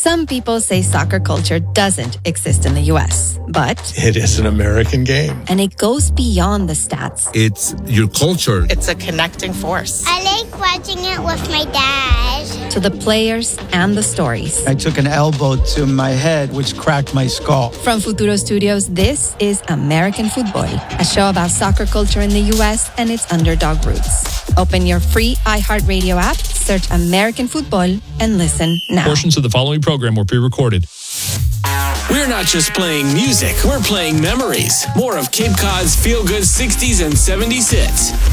Some people say soccer culture doesn't exist in the U.S., but it is an American game. And it goes beyond the stats. It's your culture. It's a connecting force. I like watching it with my dad. To the players and the stories. I took an elbow to my head, which cracked my skull. From Futuro Studios, this is American Football, a show about soccer culture in the U.S. and its underdog roots. Open your free iHeartRadio app, search American Football, and listen now. Portions of the following program were pre-recorded. We're not just playing music, we're playing memories. More of Cape Cod's feel-good 60s and 70s hits.